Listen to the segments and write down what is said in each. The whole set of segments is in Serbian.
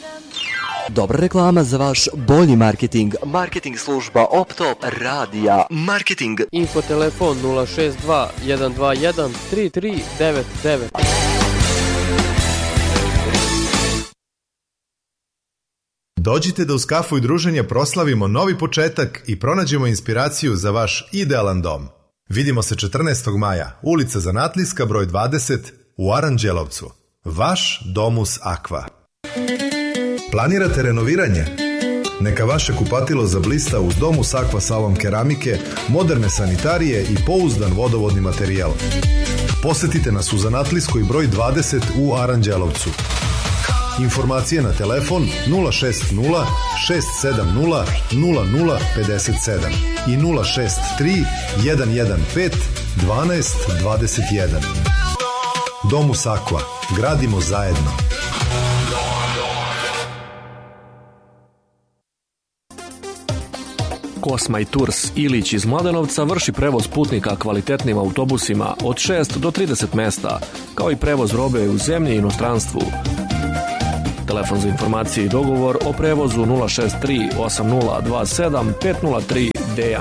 Dobra reklama za vaš bolji marketing. Marketing služba Optop radija. Marketing. Infotelefon 062 121 3399. Dođite da uz kafu i druženje proslavimo novi početak i pronađemo inspiraciju za vaš idealan dom. Vidimo se 14. maja, ulica Zanatlijska, broj 20, u Aranđelovcu. Vaš Domus Aqua. Planirate renoviranje? Neka vaše kupatilo zablista uz Domus Aqua salon keramike, moderne sanitarije i pouzdan vodovodni materijal. Posetite nas u Zanatlijskoj broj 20 u Aranđelovcu. Informacije na telefon 060 670 0057 i 063 115 12 21. Domus Aqua. Gradimo zajedno. Kosma i Tours Ilić iz Mladenovca vrši prevoz putnika kvalitetnim autobusima od 6 do 30 mesta, kao i prevoz robe u zemlji i inostranstvu. Telefon za informacije i dogovor o prevozu 063 8027 503 Dejan.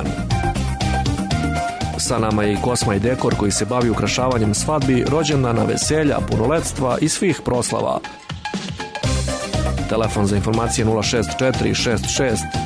Sa nama je i Kosma i Dekor koji se bavi ukrašavanjem svadbi, rođendana, veselja, punoletstva i svih proslava. Telefon za informacije 064 66